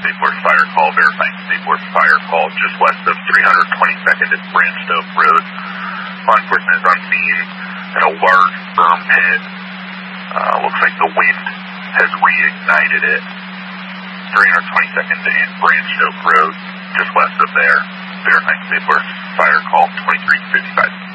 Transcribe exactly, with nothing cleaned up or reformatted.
State Force fire call, verifying State Force fire call just west of three hundred twenty-second at Branched Oak Road. Law enforcement is on scene at a large burn pit. Uh, looks like the wind has reignited it. three hundred twenty-second and Branched Oak Road, just west of there. Verifying State Force fire call twenty-three fifty-five.